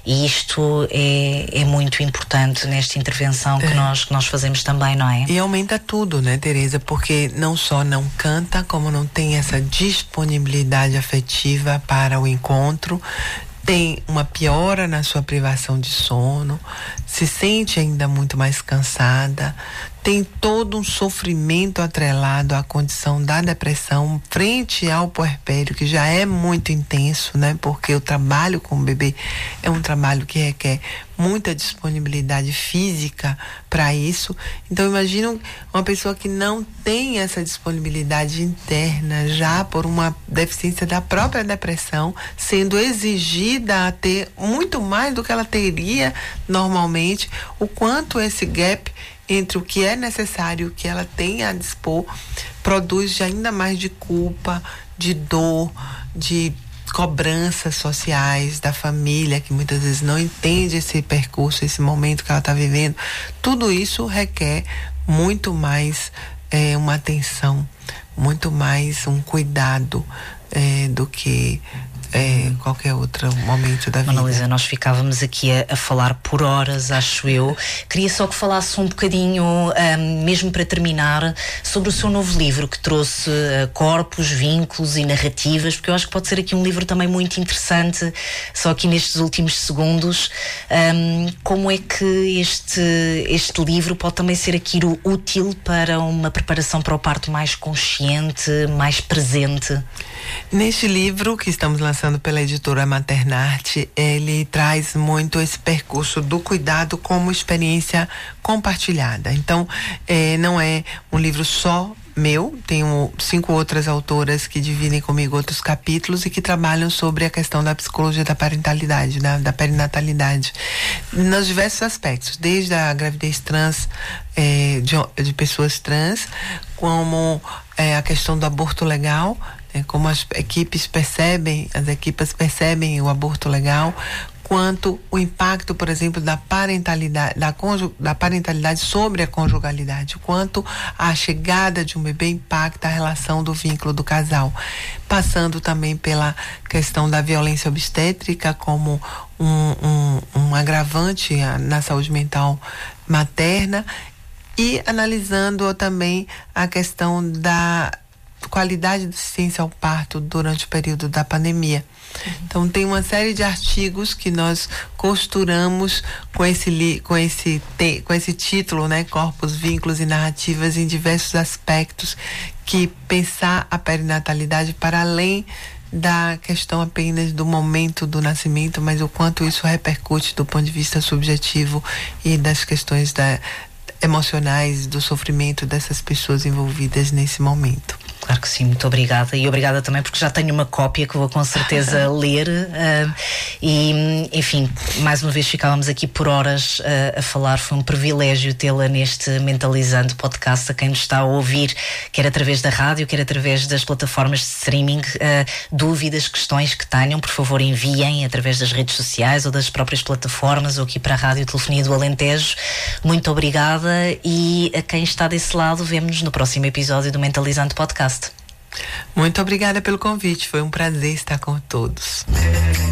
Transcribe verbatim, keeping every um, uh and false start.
E isto é, é muito importante nesta intervenção que, é. nós, que nós fazemos também, não é? E aumenta tudo, né, Tereza? Porque não só não canta, como não tem essa disponibilidade afetiva para o encontro, tem uma piora na sua privação de sono, se sente ainda muito mais cansada, tem todo um sofrimento atrelado à condição da depressão frente ao puerpério, que já é muito intenso, né? Porque o trabalho com o bebê é um trabalho que requer muita disponibilidade física para isso. Então, imagina uma pessoa que não tem essa disponibilidade interna, já por uma deficiência da própria depressão, sendo exigida a ter muito mais do que ela teria normalmente, o quanto esse gap entre o que é necessário e o que ela tem a dispor produz ainda mais de culpa, de dor, de cobranças sociais da família, que muitas vezes não entende esse percurso, esse momento que ela está vivendo. Tudo isso requer muito mais é, uma atenção, muito mais um cuidado é, do que É, qualquer outro momento da vida. Ana Luísa, nós ficávamos aqui a, a falar por horas, acho eu. Queria só que falasse um bocadinho, um, mesmo para terminar, sobre o seu novo livro, que trouxe uh, corpos, vínculos e narrativas, porque eu acho que pode ser aqui um livro também muito interessante, só aqui nestes últimos segundos. Um, como é que este, este livro pode também ser aqui útil para uma preparação para o parto mais consciente, mais presente? Neste livro que estamos lançando pela editora Maternarte, ele traz muito esse percurso do cuidado como experiência compartilhada. Então, é, não é um livro só meu, tenho cinco outras autoras que dividem comigo outros capítulos e que trabalham sobre a questão da psicologia da parentalidade, da, da perinatalidade, nos diversos aspectos, desde a gravidez trans, é, de, de pessoas trans, como é, a questão do aborto legal, é, como as equipes percebem, as equipes percebem o aborto legal, quanto o impacto, por exemplo, da parentalidade, da, conju, da parentalidade sobre a conjugalidade, o quanto a chegada de um bebê impacta a relação do vínculo do casal, passando também pela questão da violência obstétrica como um, um, um agravante na saúde mental materna, e analisando também a questão da qualidade de assistência ao parto durante o período da pandemia. Uhum. Então tem uma série de artigos que nós costuramos com esse li, com esse te, com esse título, né, Corpos, Vínculos e Narrativas, em diversos aspectos, que pensar a perinatalidade para além da questão apenas do momento do nascimento, mas o quanto isso repercute do ponto de vista subjetivo e das questões da emocionais, do sofrimento dessas pessoas envolvidas nesse momento. Claro que sim, muito obrigada, e obrigada também porque já tenho uma cópia que vou com certeza ler, uh, e enfim, mais uma vez ficávamos aqui por horas uh, a falar. Foi um privilégio tê-la neste Mentalizando podcast. A quem nos está a ouvir, quer através da rádio, quer através das plataformas de streaming, uh, dúvidas, questões que tenham, por favor enviem através das redes sociais ou das próprias plataformas ou aqui para a Rádio Telefonia do Alentejo. Muito obrigada, e a quem está desse lado, vemo-nos no próximo episódio do Mentalizando podcast. Muito obrigada pelo convite, foi um prazer estar com todos.